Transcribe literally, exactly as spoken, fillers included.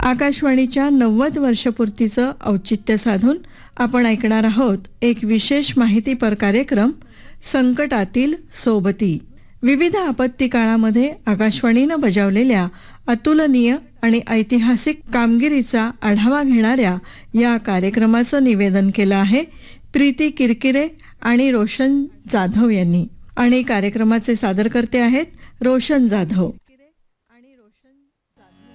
आकाशवाणीच्या नव्वद वर्षपूर्तीचं औचित्य साधून आपण ऐकणार आहोत एक विशेष माहितीपर कार्यक्रम संकटातील सोबती. विविध आपत्ती काळामध्ये आकाशवाणीनं बजावलेल्या अतुलनीय आणि ऐतिहासिक कामगिरीचा आढावा घेणाऱ्या या कार्यक्रमाचं निवेदन केलं आहे प्रीती किरकिरे आणि रोशन जाधव यांनी आणि कार्यक्रमाचे सादरकर्ते आहेत रोशन जाधव.